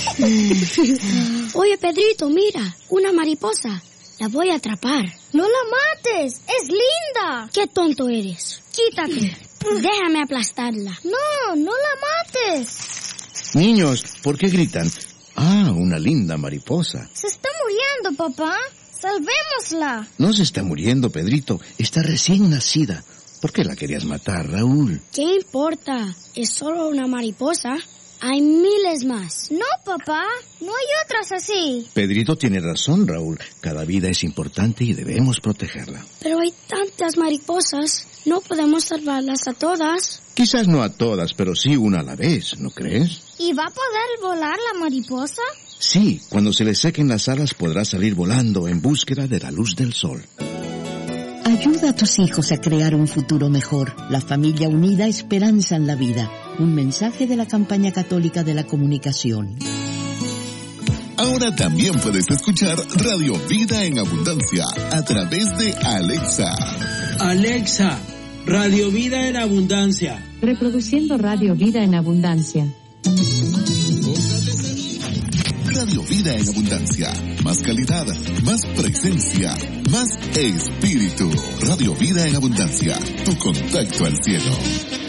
Oye, Pedrito, mira, una mariposa. La voy a atrapar. ¡No la mates! ¡Es linda! ¡Qué tonto eres! Quítate. Déjame aplastarla. No la mates. Niños, ¿por qué gritan? Ah, una linda mariposa. Se está muriendo, papá. Salvémosla. No se está muriendo, Pedrito. Está recién nacida. ¿Por qué la querías matar, Raúl? ¿Qué importa? Es solo una mariposa. Hay miles más. No, papá. No hay otras así. Pedrito tiene razón, Raúl. Cada vida es importante y debemos protegerla. Pero hay tantas mariposas. No podemos salvarlas a todas. Quizás no a todas, pero sí una a la vez, ¿no crees? ¿Y va a poder volar la mariposa? Sí, cuando se le sequen las alas podrá salir volando en búsqueda de la luz del sol. Ayuda a tus hijos a crear un futuro mejor. La familia unida, esperanza en la vida. Un mensaje de la campaña católica de la comunicación. Ahora también puedes escuchar Radio Vida en Abundancia a través de Alexa. Alexa, Radio Vida en Abundancia. Reproduciendo Radio Vida en Abundancia. Radio Vida en Abundancia. Más calidad, más presencia, más espíritu. Radio Vida en Abundancia. Tu contacto al cielo.